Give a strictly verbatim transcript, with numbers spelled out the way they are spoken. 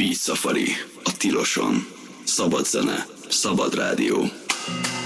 Beat Safari, a tiloson. Szabad zene, szabad rádió.